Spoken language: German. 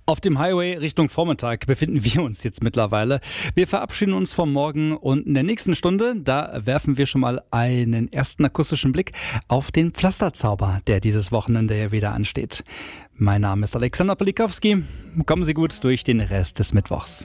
Auf dem Highway Richtung Vormittag befinden wir uns jetzt mittlerweile. Wir verabschieden uns vom Morgen und in der nächsten Stunde, da werfen wir schon mal einen ersten akustischen Blick auf den Pflasterzauber, der dieses Wochenende ja wieder ansteht. Mein Name ist Alexander Polikowski. Kommen Sie gut durch den Rest des Mittwochs.